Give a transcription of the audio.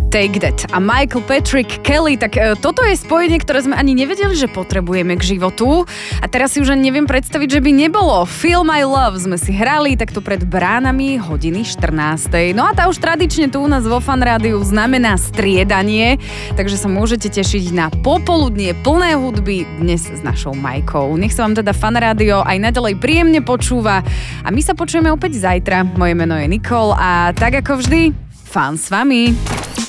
Take That a Michael Patrick Kelly, tak toto je spojenie, ktoré sme ani nevedeli, že potrebujeme k životu a teraz si už ani neviem predstaviť, že by nebolo. Feel My Love sme si hrali takto pred bránami hodiny 14. No a tá už tradične tu u nás vo Fan Rádiu znamená striedanie, takže sa môžete tešiť na popoludnie plné hudby dnes s našou Majkou. Nech sa vám teda Fan Rádio aj naďalej príjemne počúva a my sa počujeme opäť zajtra. Moje meno je Nikol a tak ako vždy, fan s vami.